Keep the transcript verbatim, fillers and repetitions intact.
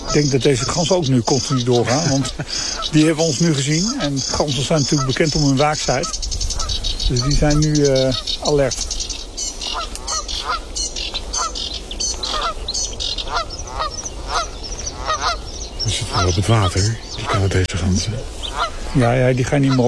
Ik denk dat deze ganzen ook nu continu doorgaan, want die hebben ons nu gezien. En ganzen zijn natuurlijk bekend om hun waakzaamheid. Dus die zijn nu uh, alert. Ze zitten wel op het water, die kan het deze ganzen. Ja, ja, die gaan niet meer op.